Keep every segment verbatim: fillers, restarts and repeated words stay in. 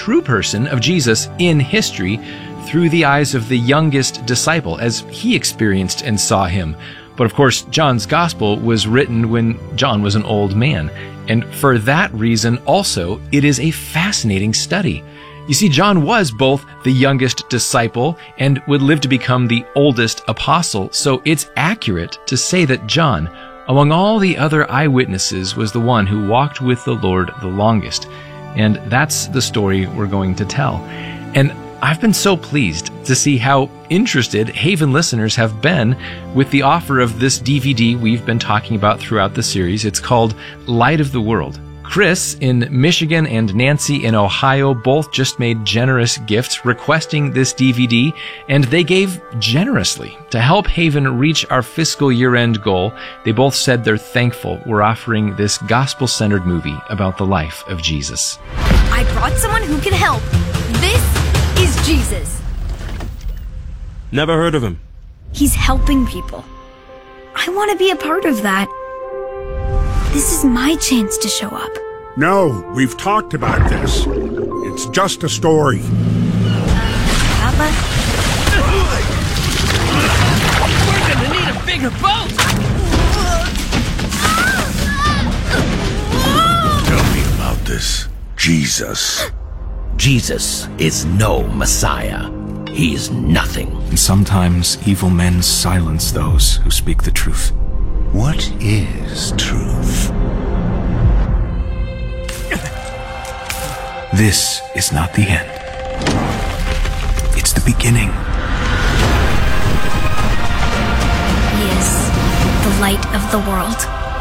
true person of Jesus in history through the eyes of the youngest disciple as he experienced and saw him. But of course, John's gospel was written when John was an old man. And for that reason also, it is a fascinating study. You see, John was both the youngest disciple and would live to become the oldest apostle, so it's accurate to say that John, among all the other eyewitnesses, was the one who walked with the Lord the longest. And that's the story we're going to tell. And I've been so pleased to see how interested Haven listeners have been with the offer of this D V D we've been talking about throughout the series. It's called Light of the World. Chris in Michigan and Nancy in Ohio both just made generous gifts requesting this D V D, and they gave generously to help Haven reach our fiscal year-end goal. They both said they're thankful we're offering this gospel-centered movie about the life of Jesus. I brought someone who can help. This is Jesus. Never heard of him. He's helping people. I want to be a part of that. This is my chance to show up. No, we've talked about this. It's just a story. Papa? We're gonna need a bigger boat! Tell me about this Jesus. Jesus is no Messiah. He is nothing. And sometimes evil men silence those who speak the truth. What is truth? This is not the end. It's the beginning. He is the light of the world.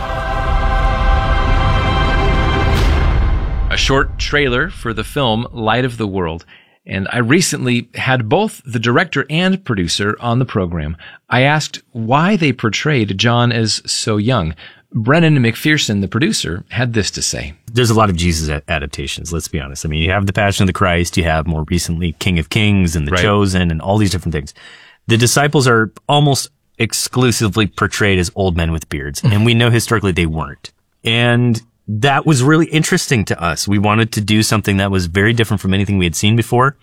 A short trailer for the film Light of the World. And I recently had both the director and producer on the program. I asked why they portrayed John as so young. Brennan McPherson, the producer, had this to say. There's a lot of Jesus adaptations, let's be honest. I mean, you have The Passion of the Christ, you have more recently King of Kings and The Right. Chosen and all these different things. The disciples are almost exclusively portrayed as old men with beards, and we know historically they weren't. And that was really interesting to us. We wanted to do something that was very different from anything we had seen before.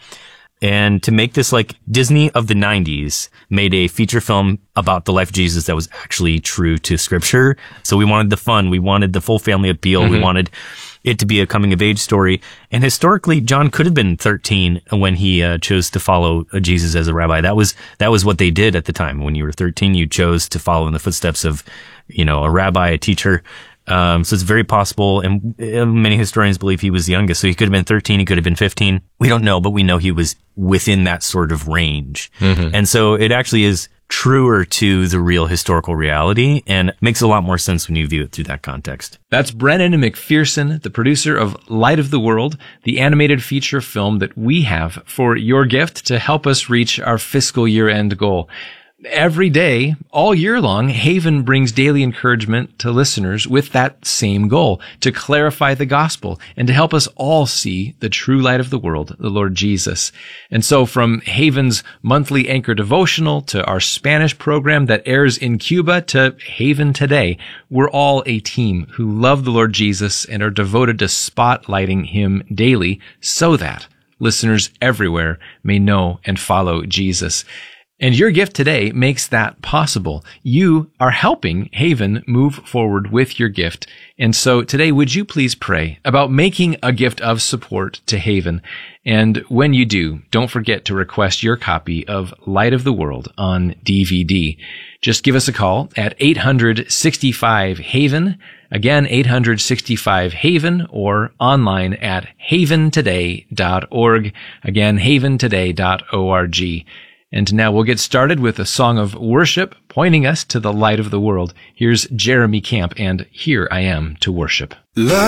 And to make this, like, Disney of the nineties made a feature film about the life of Jesus that was actually true to scripture. So we wanted the fun. We wanted the full family appeal. Mm-hmm. We wanted it to be a coming of age story. And historically, John could have been thirteen when he uh, chose to follow uh, Jesus as a rabbi. That was, that was what they did at the time. When you were thirteen, you chose to follow in the footsteps of, you know, a rabbi, a teacher. Um, so it's very possible, and many historians believe he was the youngest. So he could have been thirteen, he could have been fifteen. We don't know, but we know he was within that sort of range. Mm-hmm. And so it actually is truer to the real historical reality and makes a lot more sense when you view it through that context. That's Brennan McPherson, the producer of Light of the World, the animated feature film that we have for your gift to help us reach our fiscal year-end goal. Every day, all year long, Haven brings daily encouragement to listeners with that same goal, to clarify the gospel and to help us all see the true light of the world, the Lord Jesus. And so from Haven's monthly anchor devotional to our Spanish program that airs in Cuba to Haven Today, we're all a team who love the Lord Jesus and are devoted to spotlighting him daily so that listeners everywhere may know and follow Jesus. And your gift today makes that possible. You are helping Haven move forward with your gift. And so today, would you please pray about making a gift of support to Haven? And when you do, don't forget to request your copy of Light of the World on D V D. Just give us a call at eight hundred sixty-five Haven. Again, eight hundred sixty-five Haven, or online at haven today dot org. Again, haven today dot org. And now we'll get started with a song of worship pointing us to the light of the world. Here's Jeremy Camp and Here I Am to Worship. Light